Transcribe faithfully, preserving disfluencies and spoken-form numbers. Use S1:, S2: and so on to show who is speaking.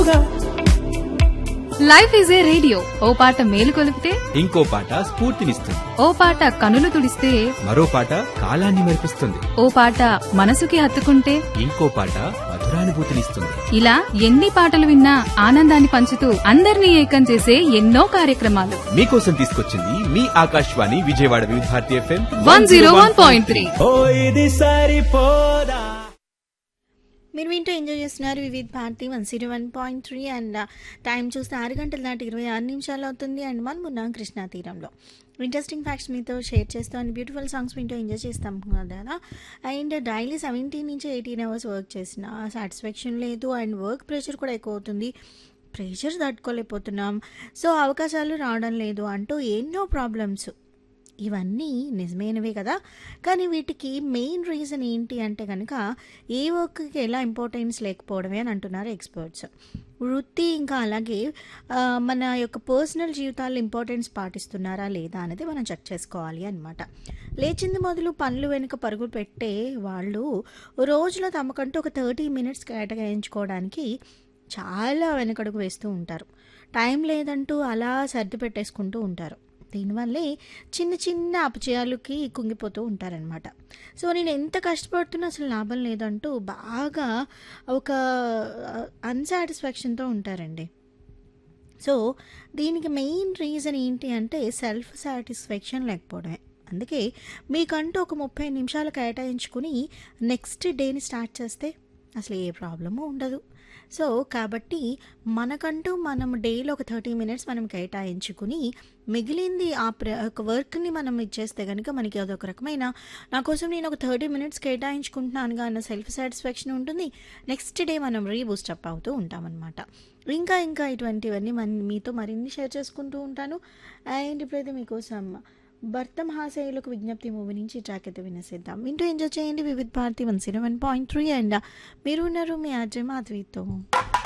S1: Life is a radio. ఓ పాట మేలు కొలిపితే
S2: ఇంకో పాట స్ఫూర్తినిస్తుంది.
S1: ఓ పాట కనులు తుడిస్తే
S2: మరో పాట కాలాన్ని మెరిపిస్తుంది.
S1: ఓ పాట మనసుకి హత్తుకుంటే
S2: ఇంకో పాట మధురానుభూతినిస్తుంది.
S1: ఇలా ఎన్ని పాటలు విన్నా ఆనందాన్ని పంచుతూ అందరినీ ఏకం చేసే ఎన్నో కార్యక్రమాలు
S2: మీకోసం తీసుకొచ్చింది మీ ఆకాశవాణి విజయవాడ వివిధ Bharati FM
S1: one zero one point three.
S3: మీరు వింటూ ఎంజాయ్ చేస్తున్నారు వివిధ Bharati one zero one point three and time చూస్తే ఆరు గంటల దాటి ఇరవై ఆరు నిమిషాలు అవుతుంది. అండ్ మనం ఉన్నాం కృష్ణా తీరంలో. ఇంట్రెస్టింగ్ ఫ్యాక్ట్స్ మీతో షేర్ చేస్తూ అండ్ బ్యూటిఫుల్ సాంగ్స్ వింటూ ఎంజాయ్ చేస్తాం కదా. అండ్ డైలీ సెవెంటీన్ నుంచి ఎయిటీన్ అవర్స్ వర్క్ చేసిన సాటిస్ఫాక్షన్ లేదు. అండ్ వర్క్ ప్రెషర్ కూడా ఎక్కువ అవుతుంది. ప్రెషర్ తట్టుకోలేకపోతున్నాం. సో అవకాశాలు రావడం లేదు అంటూ ఎన్నో ప్రాబ్లమ్స్. ఇవన్నీ నిజమైనవే కదా. కానీ వీటికి మెయిన్ రీజన్ ఏంటి అంటే కనుక ఏ వర్క్కి ఎలా ఇంపార్టెన్స్ లేకపోవడమే అని అంటున్నారు ఎక్స్పర్ట్స్. వృత్తి ఇంకా అలాగే మన యొక్క పర్సనల్ జీవితాల్లో ఇంపార్టెన్స్ పాటిస్తున్నారా లేదా అనేది మనం చెక్ చేసుకోవాలి అనమాట. లేచింది మొదలు పనులు వెనుక పరుగులు పెట్టే వాళ్ళు రోజులో తమకంటూ ఒక థర్టీ మినిట్స్ కేటాయించుకోవడానికి చాలా వెనకడుగు వేస్తూ ఉంటారు. టైం లేదంటూ అలా సర్ది పెట్టేసుకుంటూ ఉంటారు. దీనివల్లే చిన్న చిన్న అపజయాలకి కుంగిపోతూ ఉంటారనమాట. సో నేను ఎంత కష్టపడుతున్నా అసలు లాభం లేదంటూ బాగా ఒక అన్సాటిస్ఫాక్షన్తో ఉంటారండి. సో దీనికి మెయిన్ రీజన్ ఏంటి అంటే సెల్ఫ్ సాటిస్ఫాక్షన్ లేకపోవడమే. అందుకే మీకంటూ ఒక ముప్పై నిమిషాలు కేటాయించుకుని నెక్స్ట్ డేని స్టార్ట్ చేస్తే అసలు ఏ ప్రాబ్లము ఉండదు. సో కాబట్టి మనకంటూ మనం డేలో ఒక థర్టీ మినిట్స్ మనం కేటాయించుకుని మిగిలింది ఆ ప్ర ఒక వర్క్ని మనం ఇచ్చేస్తే కనుక మనకి అదొక రకమైన నా కోసం నేను ఒక థర్టీ మినిట్స్ కేటాయించుకుంటున్నానుగా అన్న సెల్ఫ్ సాటిస్ఫాక్షన్ ఉంటుంది. నెక్స్ట్ డే మనం రీబూస్ట్ అప్ అవుతూ ఉంటామన్నమాట. ఇంకా ఇంకా ఇటువంటివన్నీ మన మీతో మరిన్ని షేర్ చేసుకుంటూ ఉంటాను. అండ్ ఇప్పుడైతే మీకోసం భర్త మహాశయులకు విజ్ఞప్తి మూవీ నుంచి ట్రాక్ అయితే వినేసేద్దాం. వింటూ ఎంజాయ్ చేయండి వివిధ Bharati one zero one point three. And మీరు ఉన్నారు మీ అజయ్ మాధవితో.